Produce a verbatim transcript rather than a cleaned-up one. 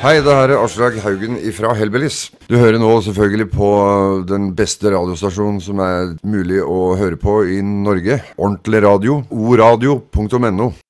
Hei, det her er Aslak Haugen fra Hellbillies. Du hører nå selvfølgelig på den beste radiostasjonen som er mulig å høre på i Norge. Ordentlig radio. o radio punktum no.